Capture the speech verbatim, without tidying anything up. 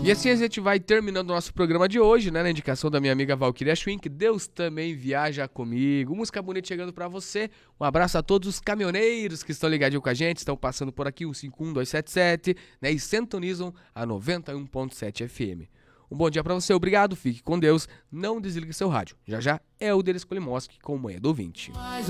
E assim a gente vai terminando o nosso programa de hoje, né? Na indicação da minha amiga Valkyria Schwink, Deus também viaja comigo. Música bonita chegando pra você. Um abraço a todos os caminhoneiros que estão ligadinhos com a gente, estão passando por aqui, o cinco um dois sete sete, né? E sintonizam a noventa e um ponto sete F M. Um bom dia pra você, obrigado, fique com Deus, não desligue seu rádio. Já já é o Denis Kolimoski com o Manhã do Ouvinte.